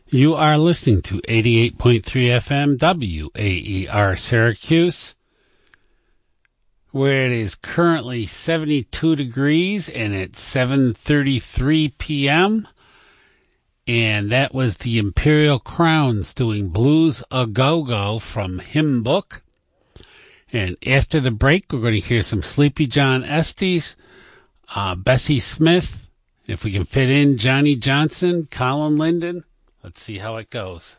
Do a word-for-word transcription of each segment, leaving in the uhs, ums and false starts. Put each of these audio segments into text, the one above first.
You are listening to eighty-eight point three F M W A E R Syracuse, where it is currently seventy-two degrees and it's seven thirty-three p.m. And that was the Imperial Crowns doing Blues A Go-Go from Hymn Book. And after the break, we're going to hear some Sleepy John Estes, uh, Bessie Smith, if we can fit in Johnny Johnson, Colin Linden. Let's see how it goes.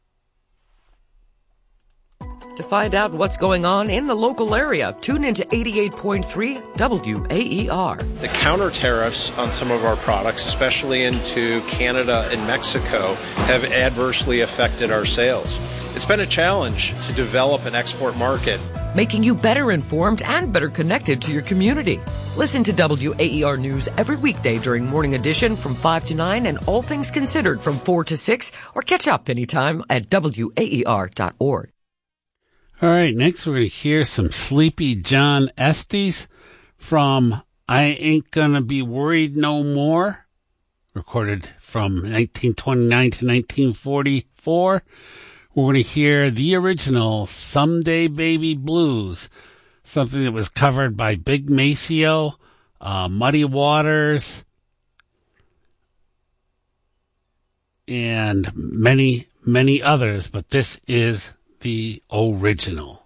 To find out what's going on in the local area, tune into eighty-eight point three W A E R. The counter tariffs on some of our products, especially into Canada and Mexico, have adversely affected our sales. It's been a challenge to develop an export market, making you better informed and better connected to your community. Listen to W A E R News every weekday during Morning Edition from five to nine and All Things Considered from four to six, or catch up anytime at W A E R dot org. All right, next we're going to hear some Sleepy John Estes from I Ain't Gonna Be Worried No More, recorded from nineteen twenty-nine to nineteen forty-four. We're going to hear the original Someday Baby Blues, something that was covered by Big Maceo, uh, Muddy Waters, and many, many others, but this is the original.